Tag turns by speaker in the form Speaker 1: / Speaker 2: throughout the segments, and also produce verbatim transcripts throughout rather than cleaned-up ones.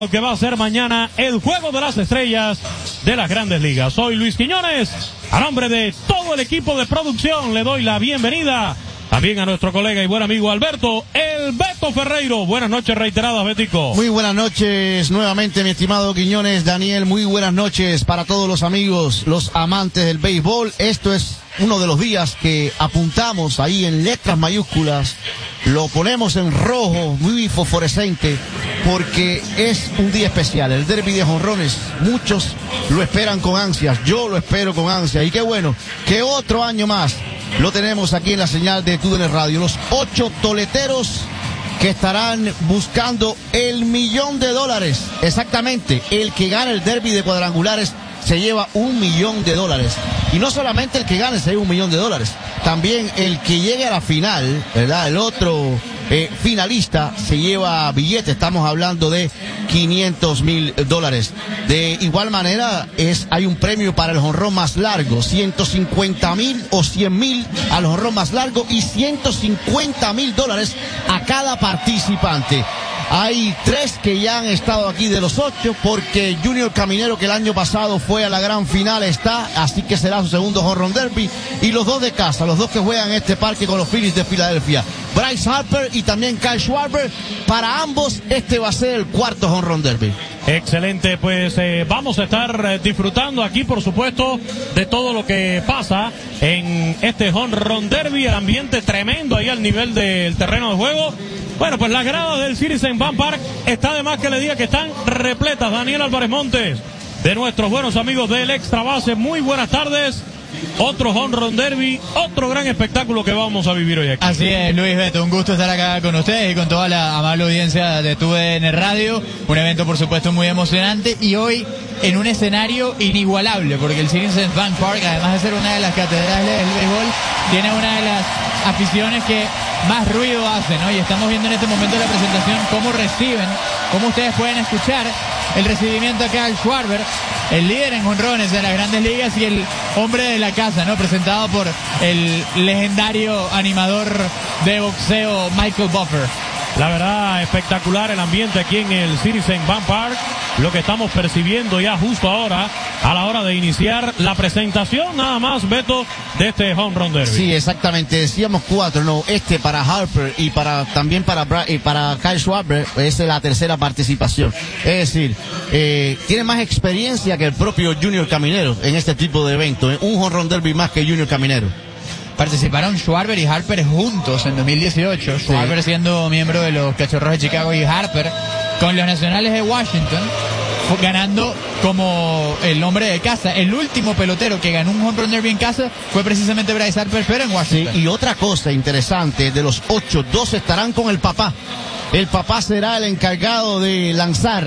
Speaker 1: Que va a ser mañana el Juego de las Estrellas de las Grandes Ligas. Soy Luis Quiñones. A nombre de todo el equipo de producción le doy la bienvenida también a nuestro colega y buen amigo Alberto, el Beto Ferreiro. Buenas noches reiteradas, Betico.
Speaker 2: Muy buenas noches nuevamente, mi estimado Quiñones. Daniel, muy buenas noches para todos los amigos, los amantes del béisbol. Esto es uno de los días que apuntamos ahí en letras mayúsculas, lo ponemos en rojo, muy fosforescente, porque es un día especial, el derbi de jonrones. Muchos lo esperan con ansias, yo lo espero con ansias, y qué bueno que otro año más lo tenemos aquí en la señal de T U D N Radio. Los ocho toleteros que estarán buscando el millón de dólares. Exactamente, el que gana el derbi de cuadrangulares se lleva un millón de dólares. Y no solamente el que gane se lleva un millón de dólares, también el que llegue a la final, ¿verdad? El otro eh, finalista se lleva billetes. Estamos hablando de quinientos mil dólares. De igual manera, es, hay un premio para el jonrón más largo, ciento cincuenta mil o cien mil al jonrón más largo y ciento cincuenta mil dólares a cada participante. Hay tres que ya han estado aquí de los ocho, porque Junior Caminero, que el año pasado fue a la gran final, está, así que será su segundo home run derby. Y los dos de casa, los dos que juegan en este parque con los Phillies de Filadelfia, Bryce Harper y también Kyle Schwarber. Para ambos este va a ser el cuarto home run derby.
Speaker 1: Excelente, pues eh, vamos a estar eh, disfrutando aquí, por supuesto, de todo lo que pasa en este home run derby. El ambiente tremendo ahí al nivel del terreno de juego. Bueno, pues las gradas del Citizens Bank Park está de más que le diga que están repletas. Daniel Álvarez Montes, de nuestros buenos amigos del Extra Base, muy buenas tardes. Otro home run derby, otro gran espectáculo que vamos a vivir hoy aquí.
Speaker 3: Así es, Luis Beto, un gusto estar acá con ustedes y con toda la amable audiencia de T U D N Radio. Un evento, por supuesto, muy emocionante, y hoy en un escenario inigualable, porque el Citizens Bank Park, además de ser una de las catedrales del béisbol, tiene una de las aficiones que más ruido hace, ¿no? Y estamos viendo en este momento de la presentación cómo reciben, cómo ustedes pueden escuchar el recibimiento a Kyle Schwarber, el líder en jonrones de las Grandes Ligas y el hombre de la casa, ¿no? Presentado por el legendario animador de boxeo Michael Buffer.
Speaker 1: La verdad, espectacular el ambiente aquí en el Citizens Bank Park. Lo que estamos percibiendo ya justo ahora, a la hora de iniciar la presentación, nada más, Beto, de este home run derby.
Speaker 2: Sí, exactamente. Decíamos cuatro, no, este para Harper y para también para Bra y para Kyle Schwarber es la tercera participación. Es decir, eh, tiene más experiencia que el propio Junior Caminero en este tipo de eventos. ¿eh? Un home run derby más que Junior Caminero.
Speaker 3: Participaron Schwarber y Harper juntos en dos mil dieciocho. Sí. Schwarber siendo miembro de los Cachorros de Chicago y Harper con los Nacionales de Washington, ganando como el hombre de casa. El último pelotero que ganó un home run derby en casa fue precisamente Bryce Harper, pero en Washington.
Speaker 2: Sí, y otra cosa interesante, de los ocho, dos estarán con el papá. El papá será el encargado de lanzar.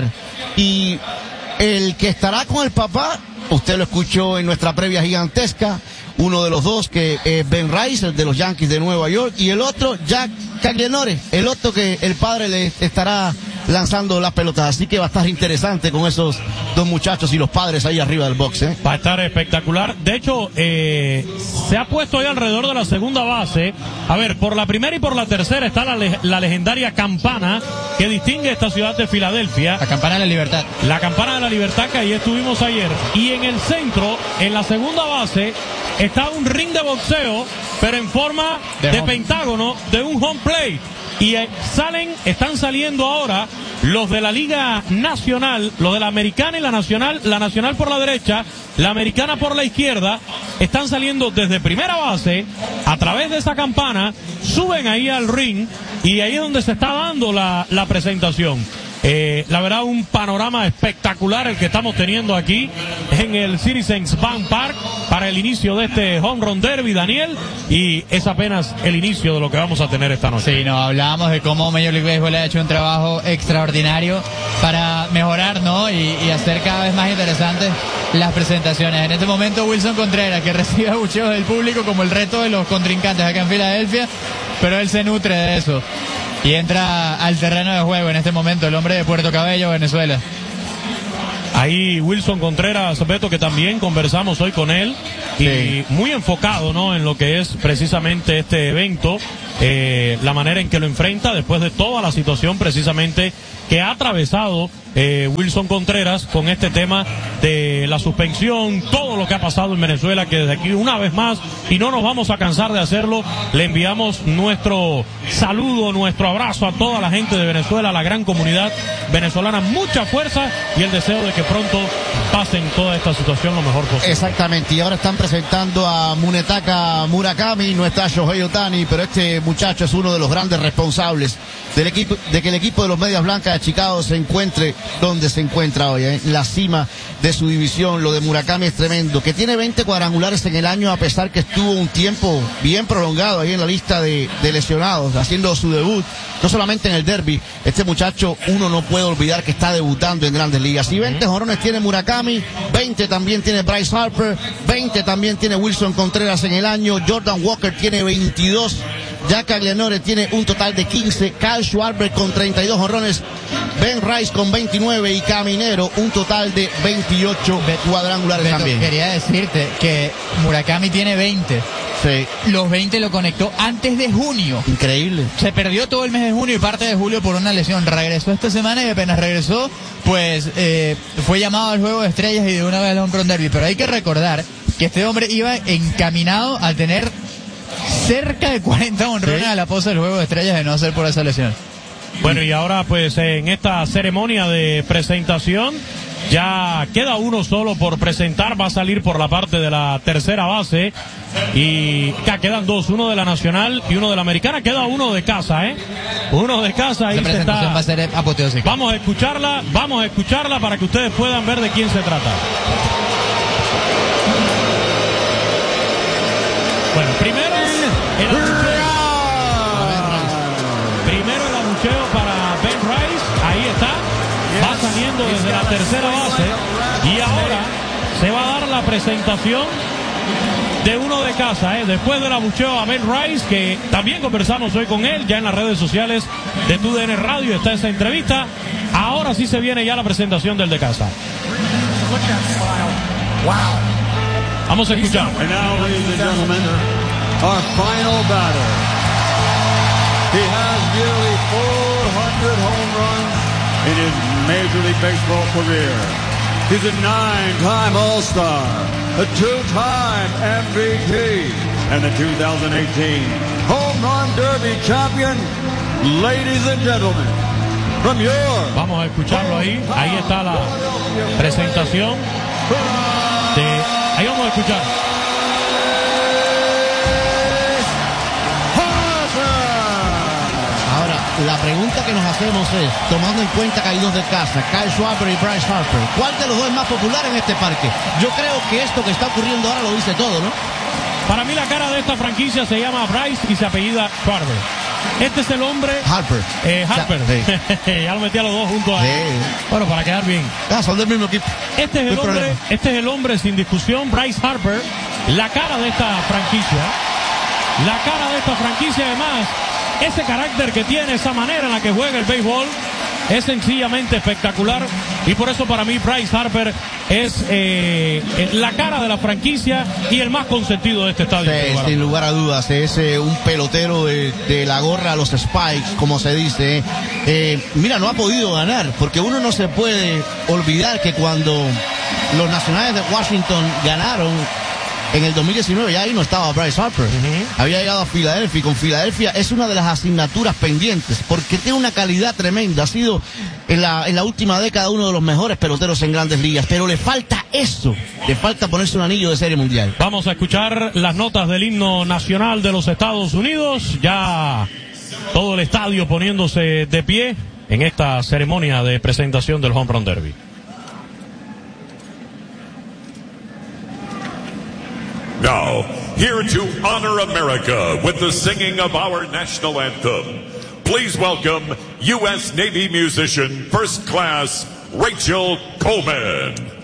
Speaker 2: Y el que estará con el papá, usted lo escuchó en nuestra previa gigantesca, uno de los dos que es Ben Rice, el de los Yankees de Nueva York, y el otro Jack Caglianore, el otro que el padre le estará lanzando las pelotas. Así que va a estar interesante con esos dos muchachos y los padres ahí arriba del box, ¿eh?
Speaker 1: Va a estar espectacular. De hecho, eh, se ha puesto ahí alrededor de la segunda base. A ver, por la primera y por la tercera está la, le la legendaria campana que distingue esta ciudad de Filadelfia.
Speaker 3: La campana de la libertad.
Speaker 1: La campana de la libertad, que ahí estuvimos ayer. Y en el centro, en la segunda base, está un ring de boxeo, pero en forma de, de pentágono, de un home plate. Y eh, salen, están saliendo ahora los de la Liga Nacional, los de la Americana y la Nacional, la Nacional por la derecha, la Americana por la izquierda, están saliendo desde primera base, a través de esa campana, suben ahí al ring, y ahí es donde se está dando la, la presentación. Eh, la verdad, un panorama espectacular el que estamos teniendo aquí en el Citizens Bank Park para el inicio de este home run derby, Daniel, y es apenas el inicio de lo que vamos a tener esta noche.
Speaker 3: Sí, no, hablábamos de cómo Major League Baseball ha hecho un trabajo extraordinario para mejorar, ¿no? Y, y hacer cada vez más interesantes las presentaciones. En este momento, Wilson Contreras, que recibe abucheos del público como el resto de los contrincantes acá en Filadelfia, pero él se nutre de eso. Y entra al terreno de juego en este momento el hombre de Puerto Cabello, Venezuela.
Speaker 1: Ahí Wilson Contreras, Beto, que también conversamos hoy con él, y sí, muy enfocado, ¿no?, en lo que es precisamente este evento, eh, la manera en que lo enfrenta después de toda la situación precisamente que ha atravesado eh, Wilson Contreras con este tema de la suspensión, todo lo que ha pasado en Venezuela, que desde aquí una vez más, y no nos vamos a cansar de hacerlo, le enviamos nuestro saludo, nuestro abrazo a toda la gente de Venezuela, a la gran comunidad venezolana, mucha fuerza y el deseo de que pronto pasen toda esta situación lo mejor posible.
Speaker 2: Exactamente, y ahora están presentando a Munetaka Murakami, no está Shohei Ohtani, pero este muchacho es uno de los grandes responsables del equipo, de que el equipo de los Medias Blancas de Chicago se encuentre donde se encuentra hoy, ¿eh? En la cima de su división. Lo de Murakami es tremendo, que tiene veinte cuadrangulares en el año, a pesar que estuvo un tiempo bien prolongado ahí en la lista de, de lesionados, haciendo su debut, no solamente en el derby. Este muchacho, uno no puede olvidar que está debutando en Grandes Ligas. Y veinte jonrones tiene Murakami, veinte también tiene Bryce Harper, veinte también tiene Wilson Contreras en el año, Jordan Walker tiene veintidós, Jack Aglianore tiene un total de quince, Kyle Schwarber con treinta y dos jonrones, Ben Rice con veintinueve y Caminero un total de veintiocho cuadrangulares
Speaker 3: Beto,
Speaker 2: también.
Speaker 3: Quería decirte que Murakami tiene veinte.
Speaker 2: Sí.
Speaker 3: Los veinte lo conectó antes de junio.
Speaker 2: Increíble.
Speaker 3: Se perdió todo el mes de junio y parte de julio por una lesión. Regresó esta semana y apenas regresó, pues eh, fue llamado al Juego de Estrellas y de una vez al Home Run Derby. Pero hay que recordar que este hombre iba encaminado a tener cerca de cuarenta honrones
Speaker 2: ¿Sí?
Speaker 3: a la posa del Juego de Estrellas de no ser por esa lesión.
Speaker 1: Bueno, y ahora pues en esta ceremonia de presentación ya queda uno solo por presentar, va a salir por la parte de la tercera base y ya quedan dos, uno de la Nacional y uno de la Americana, queda uno de casa, ¿eh? Uno de casa, ahí
Speaker 3: La
Speaker 1: se
Speaker 3: presentación
Speaker 1: está.
Speaker 3: va a ser apoteósica.
Speaker 1: Vamos a escucharla, vamos a escucharla para que ustedes puedan ver de quién se trata. Bueno, primero el abucheo. Primero el abucheo para Ben Rice, ahí está. Va saliendo desde la tercera base y ahora se va a dar la presentación de uno de casa, ¿eh? Después del abucheo a Ben Rice, que también conversamos hoy con él, ya en las redes sociales de T U D N Radio está esa entrevista. Ahora sí se viene ya la presentación del de casa. Vamos a escuchar.
Speaker 4: And now, ladies and gentlemen, our final batter. He has nearly four hundred home runs in his Major League Baseball career. He's a nine-time All-Star, a two-time M V P, and the two thousand eighteen Home Run Derby champion. Ladies and gentlemen, from your...
Speaker 1: Vamos a escucharlo ahí. Ahí está la presentación de... Ahí vamos a escuchar.
Speaker 2: Ahora, la pregunta que nos hacemos es, tomando en cuenta que hay dos de casa, Kyle Schwarber y Bryce Harper, ¿cuál de los dos es más popular en este parque? Yo creo que esto que está ocurriendo ahora lo dice todo, ¿no?
Speaker 1: Para mí la cara de esta franquicia se llama Bryce y se apellida Schwarber. Este es el hombre...
Speaker 2: Harper.
Speaker 1: Eh, Harper.
Speaker 2: Sí.
Speaker 1: Ya lo metí a los dos juntos ahí.
Speaker 2: Sí.
Speaker 1: Bueno, para quedar bien.
Speaker 2: Ah, son del mismo equipo.
Speaker 1: Este es el
Speaker 2: No hay
Speaker 1: hombre,
Speaker 2: problema.
Speaker 1: este es el hombre sin discusión, Bryce Harper, la cara de esta franquicia. La cara de esta franquicia, además, ese carácter que tiene, esa manera en la que juega el béisbol, es sencillamente espectacular. Y por eso para mí Bryce Harper es eh, la cara de la franquicia y el más consentido de este estadio.
Speaker 2: Sí, sin lugar a dudas, es eh, un pelotero de, de la gorra a los Spikes, como se dice. Eh, mira, no ha podido ganar, porque uno no se puede olvidar que cuando los Nacionales de Washington ganaron en el dos mil diecinueve, ya ahí no estaba Bryce Harper. Uh-huh. Había llegado a Filadelfia, y con Filadelfia es una de las asignaturas pendientes, porque tiene una calidad tremenda. Ha sido en la, en la última década uno de los mejores peloteros en Grandes Ligas, pero le falta eso, le falta ponerse un anillo de Serie Mundial.
Speaker 1: Vamos a escuchar las notas del himno nacional de los Estados Unidos, ya todo el estadio poniéndose de pie en esta ceremonia de presentación del Home Run Derby.
Speaker 5: Now, here to honor America with the singing of our national anthem, please welcome U S Navy musician, First Class Rachel Coleman.